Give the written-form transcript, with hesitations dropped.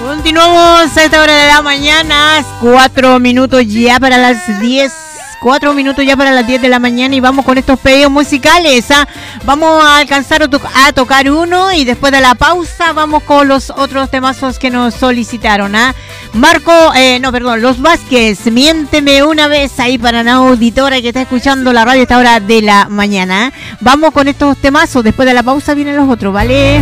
Continuamos a esta hora de la mañana, 4 minutos ya para las 10. 4 minutos ya para las 10 de la mañana y vamos con estos pedidos musicales. Vamos a alcanzar a tocar uno y después de la pausa vamos con los otros temazos que nos solicitaron. Los Vázquez, miénteme una vez ahí para una auditora que está escuchando la radio a esta hora de la mañana. Vamos con estos temazos, después de la pausa vienen los otros, ¿vale?